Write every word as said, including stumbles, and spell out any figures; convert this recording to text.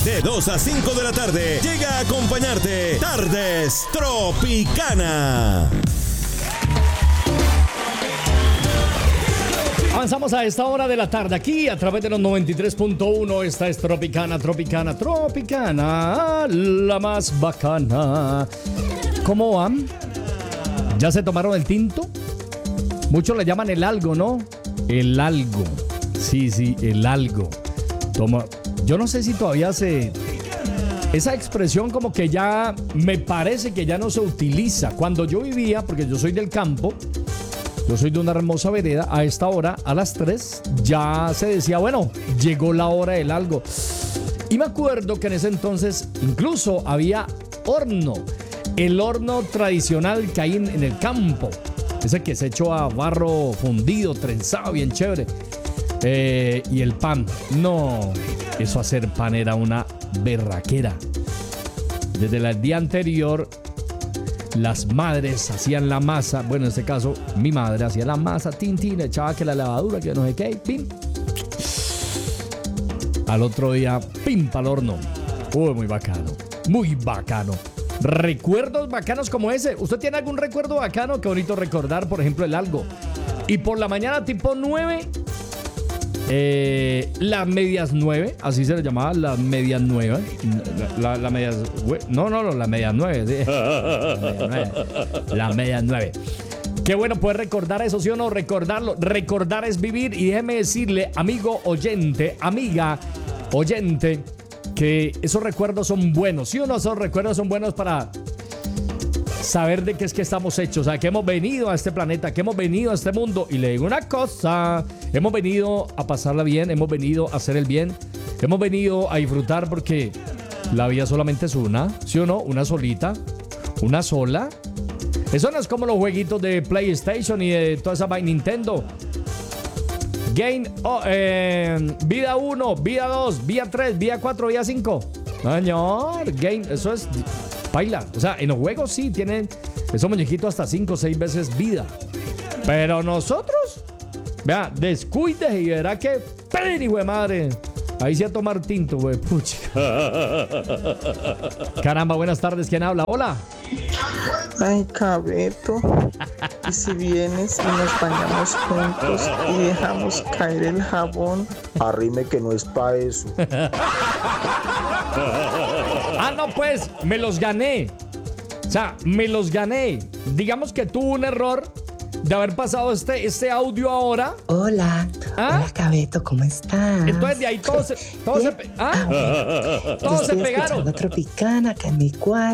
De dos a cinco de la tarde, llega a acompañarte Tardes Tropicana. Avanzamos a esta hora de la tarde aquí a través de los noventa y tres punto uno. Esta es Tropicana, Tropicana, Tropicana, la más bacana. ¿Cómo van? ¿Ya se tomaron el tinto? Muchos le llaman el algo, ¿no? El algo. Sí, sí, el algo. Toma. Yo no sé si todavía se... Esa expresión como que ya me parece que ya no se utiliza. Cuando yo vivía, porque yo soy del campo, yo soy de una hermosa vereda, a esta hora, a las tres, ya se decía, bueno, llegó la hora del algo. Y me acuerdo que en ese entonces incluso había horno. El horno tradicional que hay en, en el campo. Ese que se echó a barro fundido, trenzado, bien chévere. Eh, y el pan. No, eso hacer pan era una berraquera. Desde el día anterior, las madres hacían la masa. Bueno, en este caso, mi madre hacía la masa, tin, tin, echaba que la levadura, que no sé qué, pim. Al otro día, pim, pa'l horno. Uy, muy bacano, muy bacano. Recuerdos bacanos como ese. ¿Usted tiene algún recuerdo bacano? Qué bonito recordar, por ejemplo, el algo. Y por la mañana, tipo nueve, eh, las medias nueve, así se le llamaba, las medias nueve. La, la, la medias, no, no, no, las medias nueve, sí. Las medias nueve. Las medias nueve. Qué bueno poder recordar eso, ¿sí o no? Recordarlo. Recordar es vivir. Y déjeme decirle, amigo oyente, amiga oyente, que esos recuerdos son buenos, ¿sí o no? Esos recuerdos son buenos para saber de qué es que estamos hechos, o sea, que hemos venido a este planeta, que hemos venido a este mundo. Y le digo una cosa, hemos venido a pasarla bien, hemos venido a hacer el bien, hemos venido a disfrutar, porque la vida solamente es una, ¿sí o no? Una solita, una sola. Eso no es como los jueguitos de PlayStation y de toda esa vaina Nintendo. Game, oh, eh, vida uno, vida dos, vida tres, vida cuatro, vida cinco. Señor, game, eso es baila. O sea, en los juegos sí tienen esos muñequitos hasta cinco o seis veces vida. Pero nosotros, vea, descuide y verá que ¡pin, hijo de madre! Ahí sí a tomar tinto, güey, pucha. Caramba, buenas tardes, ¿quién habla? Hola. Ay, Cabeto, y si vienes y nos bañamos juntos y dejamos caer el jabón. Arrime que no es pa' eso. Ah, no, pues, me los gané. O sea, me los gané. Digamos que tuvo un error de haber pasado este, este audio ahora. Hola, ¿Ah? hola Cabeto, ¿cómo estás? Entonces de ahí todos se, todos se, ¿ah? Ah, bueno. Todos se Estoy pegaron. escuchando Tropicana acá en mi cuarto.